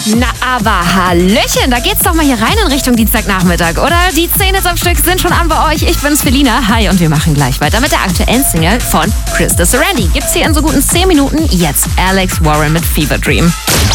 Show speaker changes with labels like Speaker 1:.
Speaker 1: Na aber Hallöchen, da geht's doch mal hier rein in Richtung Dienstagnachmittag, oder? Die 10 Hits am Stück sind schon an bei euch. Ich bin's, Felina. Hi, und wir machen gleich weiter mit der aktuellen Single von Chris de Serenity. Gibt's hier in so guten 10 Minuten. Jetzt Alex Warren mit Fever Dream.